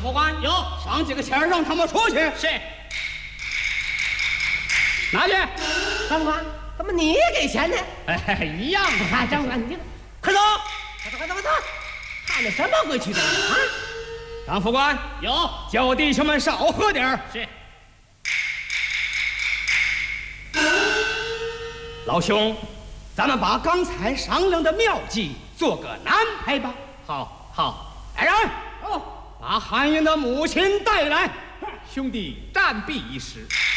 副官有上几个钱让他们出去。 是。 拿去。 张副官，怎么你也给钱呢？ 哎，一样的。 啊，张副官，你快走！ 快走！看那什么鬼去的啊？ 张副官有， 叫弟兄们少喝点儿。 是。 老兄，咱们把刚才商量的妙计做个安排吧。 好。 来人，把韩云的母亲带来。 兄弟暂避一时。